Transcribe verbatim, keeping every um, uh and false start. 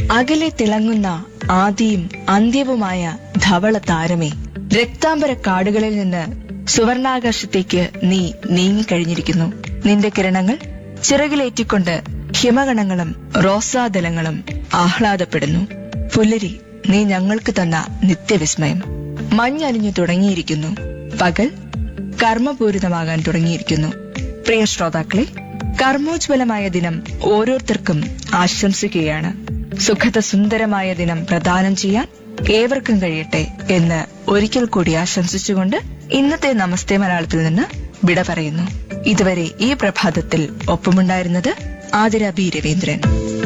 അകലെ തിളങ്ങുന്ന ആദിയും അന്ത്യവുമായ ധവള താരമേ, രക്താംബര കാടുകളിൽ നിന്ന് സുവർണാകാശത്തേക്ക് നീ നീങ്ങിക്കഴിഞ്ഞിരിക്കുന്നു. നിന്റെ കിരണങ്ങൾ ചിറകിലേറ്റിക്കൊണ്ട് ഹിമഗണങ്ങളും റോസാദലങ്ങളും ആഹ്ലാദപ്പെടുന്നു. പുലരി, നീ ഞങ്ങൾക്ക് തന്ന നിത്യവിസ്മയം. മഞ്ഞണിഞ്ഞു തുടങ്ങിയിരിക്കുന്നു. പകൽ കർമ്മപൂരിതമാകാൻ തുടങ്ങിയിരിക്കുന്നു. പ്രിയ ശ്രോതാക്കളെ, കർമ്മോജ്വലമായ ദിനം ഓരോരുത്തർക്കും ആശംസിക്കുകയാണ്. സുഖത സുന്ദരമായ ദിനം പ്രദാനം ചെയ്യാൻ ഏവർക്കും കഴിയട്ടെ എന്ന് ഒരിക്കൽ കൂടി ആശംസിച്ചുകൊണ്ട് ഇന്നത്തെ നമസ്തേ മലയാളത്തിൽ നിന്ന് വിട പറയുന്നു. ഇതുവരെ ഈ പ്രഭാതത്തിൽ ഒപ്പമുണ്ടായിരുന്നത് ആതിര ബി രവീന്ദ്രൻ.